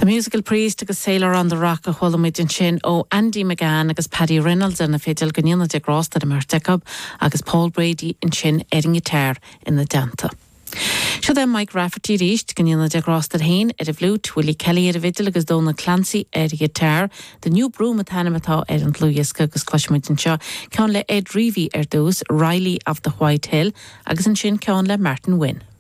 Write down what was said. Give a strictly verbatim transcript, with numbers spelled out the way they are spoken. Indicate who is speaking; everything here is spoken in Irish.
Speaker 1: The musical priest agus Sailor on the Rock a cholamid in sin ó Andy McGann agus Paddy Reynolds in a féidir gníonna de Grosta de Mertecob agus Paul Brady in sin Edding Guitar in the Danta. Seo then Mike Rafferty reached gníonna de Grosta hain at a flute, Willie Kelly at a vidal agus Donna Clancy at a guitar, the new broom at Hanamatá Ed and Luiska agus Clushmid in Shaw, Count le Ed Reevy er those, Riley of the White Hill, agus in sin Count le Martin Wynne.